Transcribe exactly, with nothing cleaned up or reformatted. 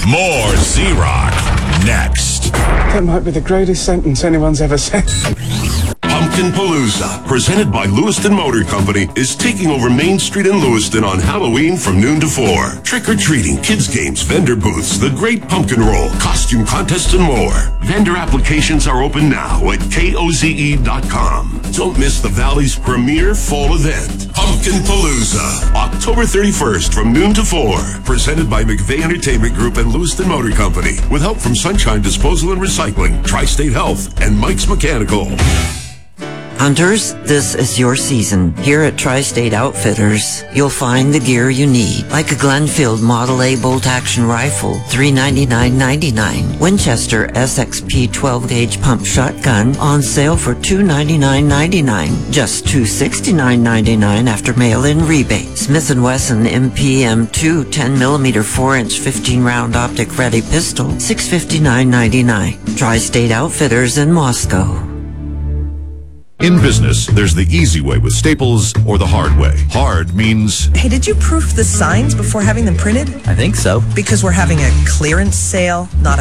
More Z-Rock next. That might be the greatest sentence anyone's ever said. Pumpkin Palooza, presented by Lewiston Motor Company, is taking over Main Street in Lewiston on Halloween from noon to four. Trick-or-treating, kids games, vendor booths, the Great Pumpkin Roll, costume contests, and more. Vendor applications are open now at K O Z E dot com. Don't miss the Valley's premier fall event, Pumpkin Palooza, October thirty-first from noon to four. Presented by McVeigh Entertainment Group and Lewiston Motor Company, with help from Sunshine Disposal and Recycling, Tri-State Health, and Mike's Mechanical. Hunters, this is your season. Here at Tri-State Outfitters, you'll find the gear you need, like a Glenfield Model A bolt-action rifle, three ninety-nine ninety-nine. Winchester S X P twelve gauge pump shotgun on sale for two ninety-nine ninety-nine, just two sixty-nine ninety-nine after mail-in rebate. Smith and Wesson M P M two ten millimeter four inch fifteen round optic ready pistol, six fifty-nine ninety-nine. Tri-State Outfitters in Moscow. In business, there's the easy way with Staples or the hard way. Hard means... Hey, did you proof the signs before having them printed? I think so. Because we're having a clearance sale, not